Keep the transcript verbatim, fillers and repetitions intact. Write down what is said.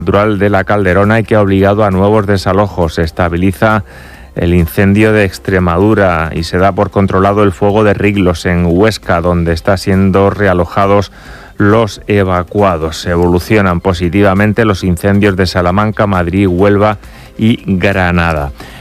natural de la Calderona y que ha obligado a nuevos desalojos. Se estabiliza el incendio de Extremadura y se da por controlado el fuego de Riglos en Huesca, donde están siendo realojados los evacuados. Evolucionan positivamente los incendios de Salamanca, Madrid, Huelva y Granada.